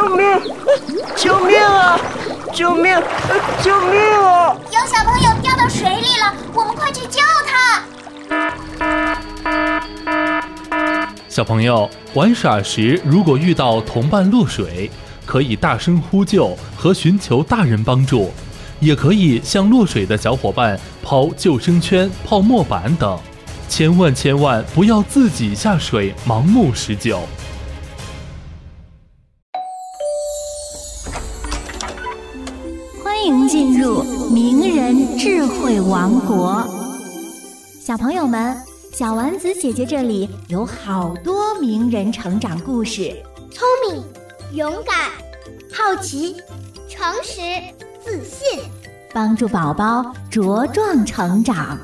救命！救命啊！救命！救命啊！ 有小朋友掉到水里了，我们快去救他！ 小朋友玩耍时，如果遇到同伴落水，可以大声呼救和寻求大人帮助，也可以向落水的小伙伴抛救生圈、泡沫板等。千万不要自己下水盲目施救。 欢迎进入名人智慧王国。小朋友们，小丸子姐姐这里有好多名人成长故事， 聪明、勇敢、好奇、诚实、自信， 帮助宝宝茁壮成长。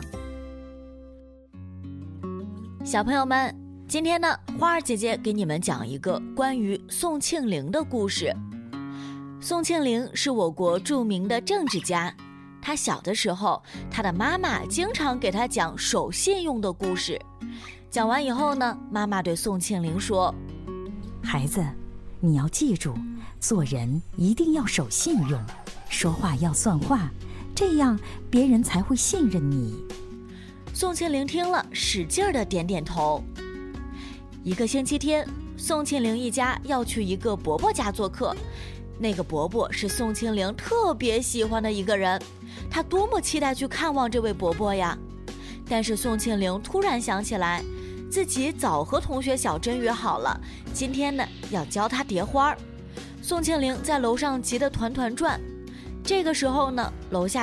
小朋友们，今天呢，花儿姐姐给你们讲一个关于宋庆龄的故事。宋庆龄是我国著名的政治家，他小的时候，他的妈妈经常给他讲守信用的故事。讲完以后呢，妈妈对宋庆龄说： 孩子，你要记住，做人一定要守信用，说话要算话，这样别人才会信任你。 宋庆龄听了，使劲地点点头。一个星期天，宋庆龄一家要去一个伯伯家做客。那个伯伯是宋庆龄特别喜欢的一个人，他多么期待去看望这位伯伯呀！但是宋庆龄突然想起来，自己早和同学小珍约好了，今天呢要教他叠花。宋庆龄在楼上急得团团转。这个时候呢，楼下